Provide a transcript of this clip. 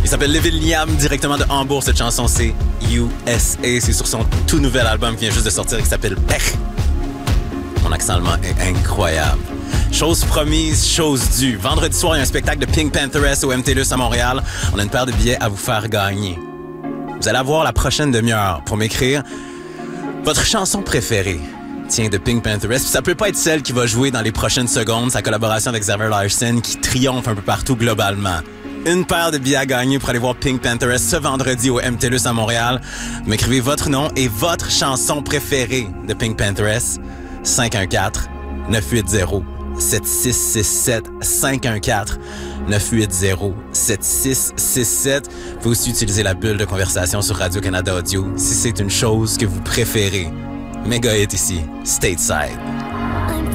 Il s'appelle Livin Liam, directement de Hambourg. Cette chanson, c'est USA. C'est sur son tout nouvel album qui vient juste de sortir, qui s'appelle Pech. Mon accent allemand est incroyable. Chose promise, chose due. Vendredi soir, il y a un spectacle de Pink Pantheress au MTLUS à Montréal. On a une paire de billets à vous faire gagner. Vous allez avoir la prochaine demi-heure pour m'écrire votre chanson préférée. Tiens, de Pink Pantheress. Puis ça peut pas être celle qui va jouer dans les prochaines secondes, sa collaboration avec Xavier Larson qui triomphe un peu partout globalement. Une paire de billets à gagner pour aller voir Pink Pantheress ce vendredi au MTLUS à Montréal. M'écrivez votre nom et votre chanson préférée de Pink Pantheress. 514-980-7667. 514-980-7667. Vous pouvez aussi utiliser la bulle de conversation sur Radio-Canada Audio si c'est une chose que vous préférez. Méga hit ici, Stateside.